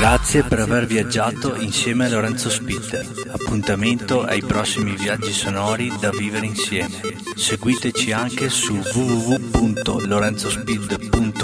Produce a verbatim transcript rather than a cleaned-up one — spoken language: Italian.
Grazie per aver viaggiato insieme a Lorenzo Spitter. Appuntamento ai prossimi viaggi sonori da vivere insieme. Seguiteci anche su w w w punto lorenzospid punto